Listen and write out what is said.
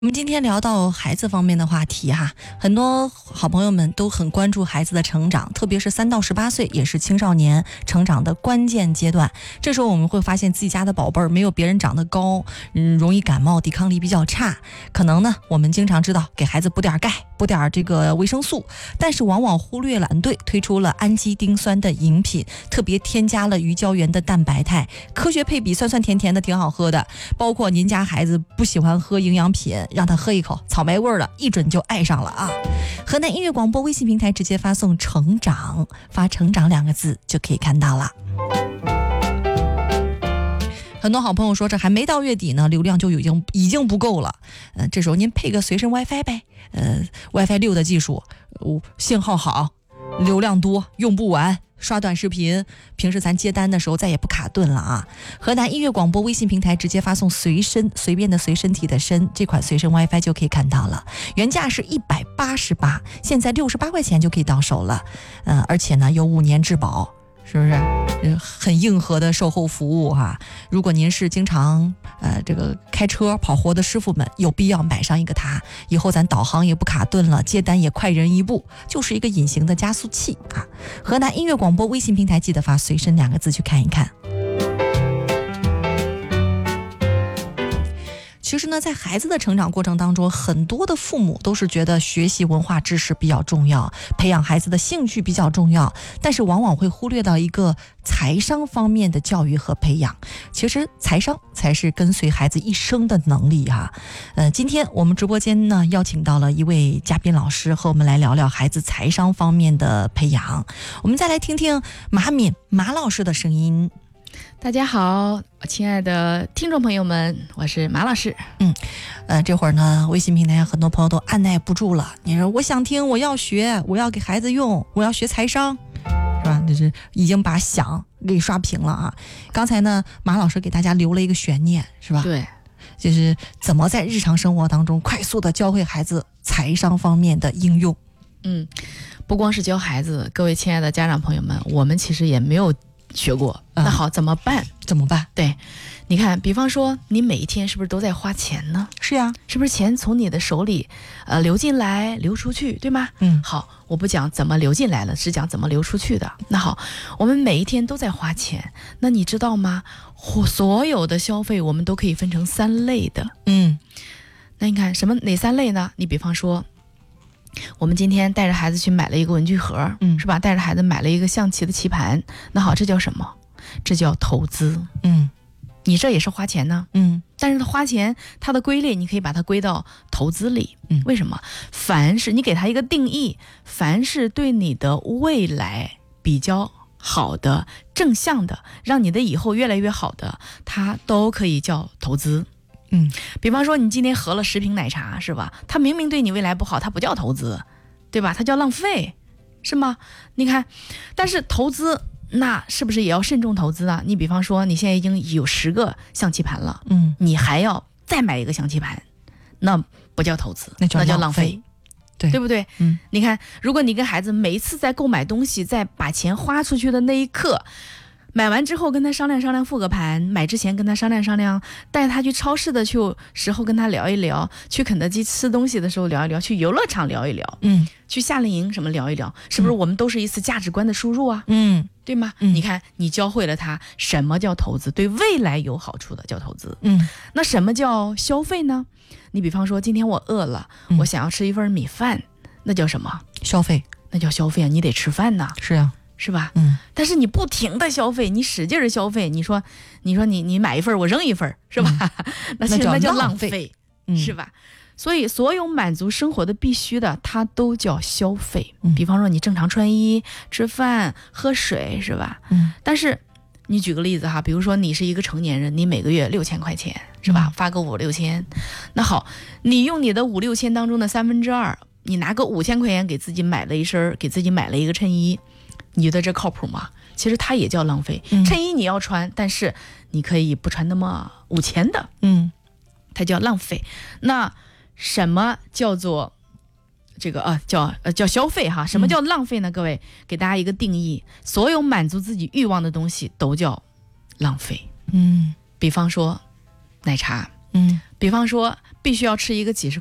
我们今天聊到孩子方面的话题哈，很多好朋友们都很关注孩子的成长，特别是3到18岁也是青少年成长的关键阶段。这时候我们会发现自己家的宝贝儿没有别人长得高，容易感冒，抵抗力比较差。可能呢，我们经常知道给孩子补点钙，补点这个维生素，但是往往忽略了队推出了氨基丁酸的饮品，特别添加了鱼胶原的蛋白肽，科学配比，酸酸甜甜的，挺好喝的。包括您家孩子不喜欢喝营养品，让他喝一口草莓味的，一准就爱上了啊！河南音乐广播微信平台直接发送成长，发成长2个字就可以看到了。很多好朋友说这还没到月底呢，流量就已经不够了。这时候您配个随身 WiFi 呗，WiFi 6的技术，信号好，流量多，用不完。刷短视频，平时咱接单的时候再也不卡顿了啊！河南音乐广播微信平台直接发送随身，随便的随身体的身，这款随身 WiFi 就可以看到了。原价是188，现在68块钱就可以到手了。而且呢有5年质保，是不是？很硬核的售后服务哈。如果您是经常这个开车跑活的师傅们，有必要买上一个它，以后咱导航也不卡顿了，接单也快人一步，就是一个隐形的加速器啊。河南音乐广播微信平台记得发随身2个字去看一看。其实呢，在孩子的成长过程当中，很多的父母都是觉得学习文化知识比较重要，培养孩子的兴趣比较重要，但是往往会忽略到一个财商方面的教育和培养。其实财商才是跟随孩子一生的能力哈。今天我们直播间呢邀请到了一位嘉宾老师，和我们来聊聊孩子财商方面的培养。我们再来听听马老师的声音。 大家好，亲爱的听众朋友们，我是马老师。 这会儿呢，微信平台上很多朋友都按耐不住了。你说我想听，我要学，我要给孩子用，我要学财商，是吧？这是已经把想给刷屏了啊！刚才呢，马老师给大家留了一个悬念，是吧？ 对， 就是怎么在日常生活当中快速的教会孩子财商方面的应用。 不光是教孩子，各位亲爱的家长朋友们，我们其实也没有学过。那好，怎么办？对，你看，比方说你每一天是不是都在花钱呢？ 是呀， 是不是钱从你的手里流进来流出去，对吗？好，我不讲怎么流进来了，只讲怎么流出去的。那好，我们每一天都在花钱，那你知道吗？所有的消费我们都可以分成3类的。那你看哪3类呢？你比方说我们今天带着孩子去买了一个文具盒，是吧？带着孩子买了一个象棋的棋盘，那好，这叫什么？这叫投资。你这也是花钱呢。但是它花钱，它的归类你可以把它归到投资里。为什么？凡是你给它一个定义，凡是对你的未来比较好的、正向的，让你的以后越来越好的，它都可以叫投资。比方说你今天喝了10瓶奶茶，是吧？它明明对你未来不好，它不叫投资，对吧？它叫浪费，是吗？你看，但是投资那是不是也要慎重投资啊？你比方说你现在已经有10个象棋盘了，你还要再买一个象棋盘，那不叫投资，那叫浪费，对不对？你看，如果你跟孩子每一次在购买东西，在把钱花出去的那一刻，买完之后跟他商量复个盘，买之前跟他商量，带他去超市的时候跟他聊一聊，去肯德基吃东西的时候聊一聊，去游乐场聊一聊，去夏令营什么聊一聊，是不是我们都是一次价值观的输入啊？对吗？你看你教会了他什么叫投资，对未来有好处的叫投资。那什么叫消费呢？你比方说今天我饿了，我想要吃一份米饭，那叫什么？ 消费。 那叫消费啊，你得吃饭呐。 是啊， 是吧？但是你不停的消费，你使劲的消费，你说你买一份我扔一份，是吧？那叫浪费，是吧？所以所有满足生活的必须的，它都叫消费。比方说你正常穿衣、吃饭、喝水，是吧？但是你举个例子哈，比如说你是一个成年人，你每个月6000块钱，是吧？发个5、6千，那好，你用你的5、6千当中的2/3，你拿个5000块钱给自己买了一个衬衣。你觉得这靠谱吗？其实它也叫浪费。衬衣你要穿，但是你可以不穿那么5000的，它叫浪费。那什么叫做这个叫消费哈？什么叫浪费呢？各位给大家一个定义：所有满足自己欲望的东西都叫浪费。比方说奶茶，比方说必须要吃一个几十